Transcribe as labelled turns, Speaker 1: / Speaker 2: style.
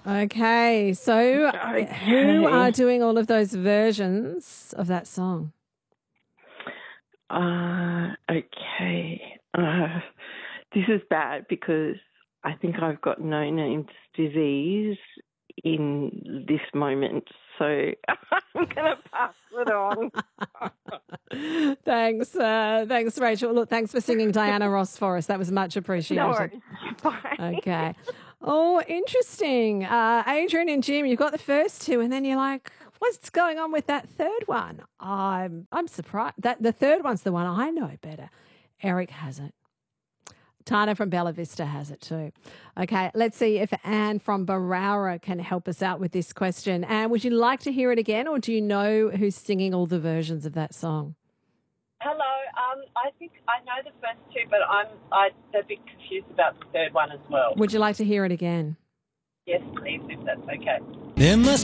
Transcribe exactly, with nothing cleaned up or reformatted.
Speaker 1: Okay, so
Speaker 2: Okay.
Speaker 1: who are doing all of those versions of that song?
Speaker 2: Uh, okay. Uh, this is bad because I think I've got no names disease in this moment, so I'm going to pass it on.
Speaker 1: Thanks, uh, thanks, Rachel. Look, thanks for singing Diana Ross for us. That was much
Speaker 2: No
Speaker 1: appreciated.
Speaker 2: worries. Bye.
Speaker 1: Okay. Oh, interesting. Uh, Adrian and Jim, you got the first two, and then you're like, what's going on with that third one? I'm I'm surprised. That the third one's the one I know better. Eric has it. Tana from Bella Vista has it too. Okay, let's see if Anne from Barara can help us out with this question. Anne, would you like to hear it again, or do you know who's singing all the versions of that song?
Speaker 3: Hello. Um, I think I know the first two, but I'm I'm a bit confused about the third one as well.
Speaker 1: Would you like to hear it again?
Speaker 3: Yes, please, if that's okay.
Speaker 4: There must